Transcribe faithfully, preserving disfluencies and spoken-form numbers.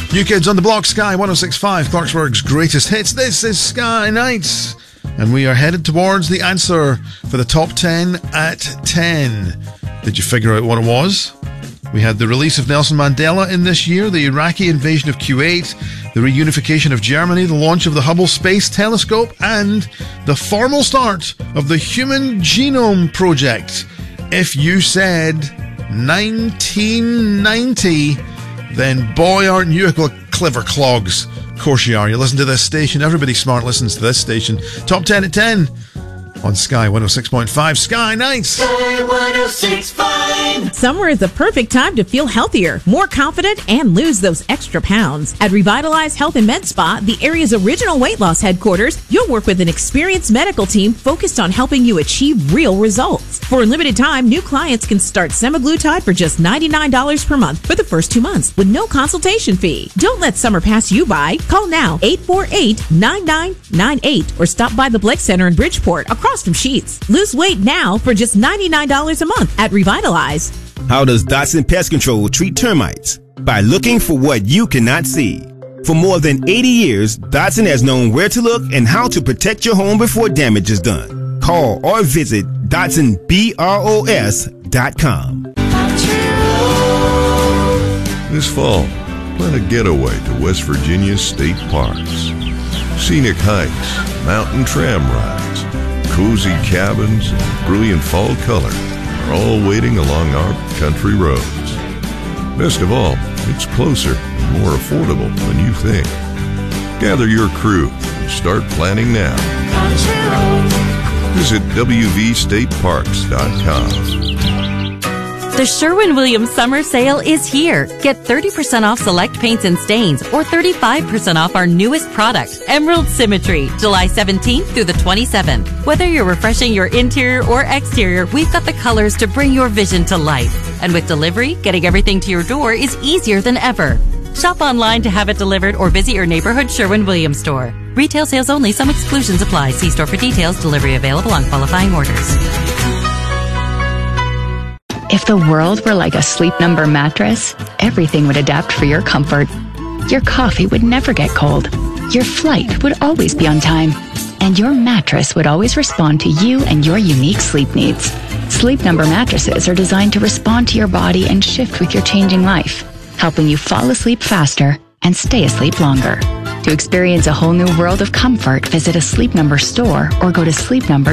New Kids on the Block, Sky one oh six point five, Clarksburg's greatest hits. This is Sky Nights, and we are headed towards the answer for the top ten at ten. Did you figure out what it was? We had the release of Nelson Mandela in this year, the Iraqi invasion of Kuwait, the reunification of Germany, the launch of the Hubble Space Telescope, and the formal start of the Human Genome Project. If you said nineteen ninety, then boy, aren't you a clever clogs. Of course you are. You listen to this station. Everybody smart listens to this station. Top ten at ten on Sky one oh six point five. Sky Nights. Sky one oh six point five. Summer is the perfect time to feel healthier, more confident, and lose those extra pounds. At Revitalize Health and Med Spa, the area's original weight loss headquarters, you'll work with an experienced medical team focused on helping you achieve real results. For a limited time, new clients can start semaglutide for just ninety-nine dollars per month for the first two months with no consultation fee. Don't let summer pass you by. Call now, eight four eight, nine nine nine eight, or stop by the Blake Center in Bridgeport across from Sheets. Lose weight now for just ninety-nine dollars a month at Revitalize. How does Dotson Pest Control treat termites? By looking for what you cannot see. For more than eighty years, Dotson has known where to look and how to protect your home before damage is done. Call or visit Dotson Bros dot com. This fall, plan a getaway to West Virginia's state parks. Scenic hikes, mountain tram rides, cozy cabins, and brilliant fall color are all waiting along our country roads. Best of all, it's closer and more affordable than you think. Gather your crew and start planning now. Visit W V state parks dot com. The Sherwin-Williams Summer Sale is here. Get thirty percent off select paints and stains or thirty-five percent off our newest product, Emerald Symmetry, July seventeenth through the twenty-seventh. Whether you're refreshing your interior or exterior, we've got the colors to bring your vision to life. And with delivery, getting everything to your door is easier than ever. Shop online to have it delivered or visit your neighborhood Sherwin-Williams store. Retail sales only. Some exclusions apply. See store for details. Delivery available on qualifying orders. If the world were like a Sleep Number mattress, everything would adapt for your comfort. Your coffee would never get cold. Your flight would always be on time. And your mattress would always respond to you and your unique sleep needs. Sleep Number mattresses are designed to respond to your body and shift with your changing life, helping you fall asleep faster and stay asleep longer. To experience a whole new world of comfort, visit a Sleep Number store or go to sleep number